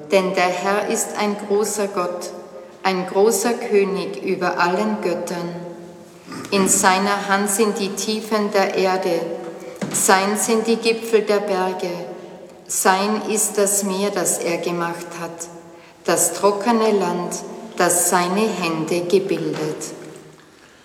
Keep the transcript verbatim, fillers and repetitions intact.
Denn der Herr ist ein großer Gott, ein großer König über allen Göttern. In seiner Hand sind die Tiefen der Erde, sein sind die Gipfel der Berge, sein ist das Meer, das er gemacht hat, das trockene Land, das seine Hände gebildet.